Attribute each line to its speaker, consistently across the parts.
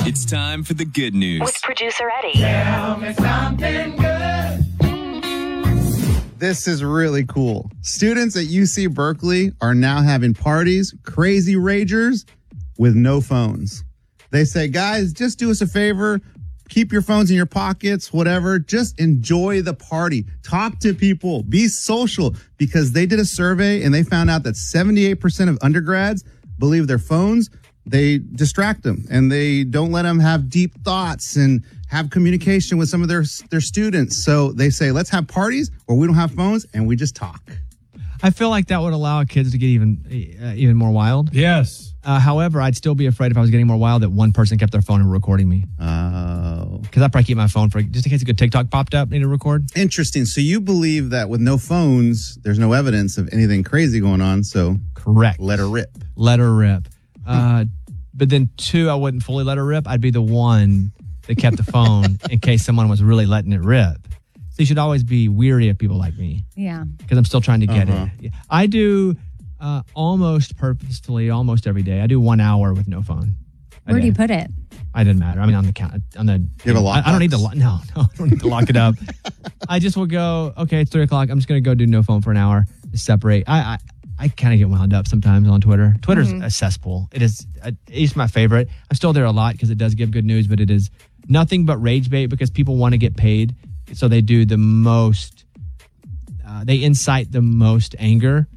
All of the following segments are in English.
Speaker 1: It's time for the good news.
Speaker 2: With producer Eddie.
Speaker 3: Tell me something good.
Speaker 4: This is really cool. Students at UC Berkeley are now having parties, crazy ragers, with no phones. They say, guys, just do us a favor. Keep your phones in your pockets, whatever. Just enjoy the party. Talk to people. Be social. Because they did a survey and they found out that 78% of undergrads believe their phones, they distract them and they don't let them have deep thoughts and have communication with some of their students. So they say, let's have parties where we don't have phones and we just talk.
Speaker 5: I feel like that would allow kids to get even more wild.
Speaker 6: Yes.
Speaker 5: However, I'd still be afraid if I was getting more wild that one person kept their phone and recording me.
Speaker 4: Oh.
Speaker 5: Because I'd probably keep my phone for just in case a good TikTok popped up, need to record.
Speaker 4: Interesting. So you believe that with no phones, there's no evidence of anything crazy going on. So
Speaker 5: correct.
Speaker 4: Let her rip.
Speaker 5: Let her rip. But then two, I wouldn't fully let her rip. I'd be the one that kept the phone in case someone was really letting it rip. So you should always be weary of people like me.
Speaker 7: Yeah.
Speaker 5: Because I'm still trying to get it. I do almost purposefully, almost every day. I do 1 hour with no phone.
Speaker 7: Where do you put it?
Speaker 5: I didn't matter. I mean, on the count. You
Speaker 4: have a lock
Speaker 5: I don't need to lock. No, I don't need to lock it up. I just will go. Okay, it's 3:00. I'm just gonna go do no phone for an hour. Separate. I kind of get wound up sometimes on Twitter. Twitter's a cesspool. It's my favorite. I'm still there a lot because it does give good news, but it is nothing but rage bait because people want to get paid, so they do the most. They incite the most anger,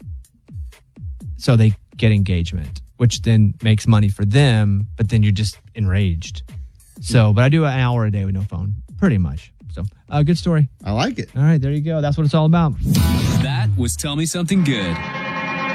Speaker 5: so they get engagement, which then makes money for them, but then you're just enraged. So, but I do an hour a day with no phone, pretty much. So, good story.
Speaker 4: I like it.
Speaker 5: All right, there you go. That's what it's all about.
Speaker 1: That was Tell Me Something Good.